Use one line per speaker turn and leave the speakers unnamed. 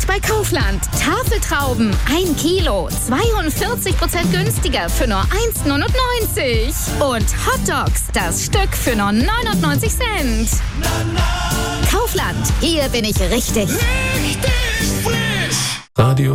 Jetzt bei Kaufland. Tafeltrauben 1 Kilo, 42% günstiger für nur 1,99. Und Hotdogs, das Stück für nur 99 Cent. Kaufland, hier bin ich richtig.
Richtig frisch.
Radio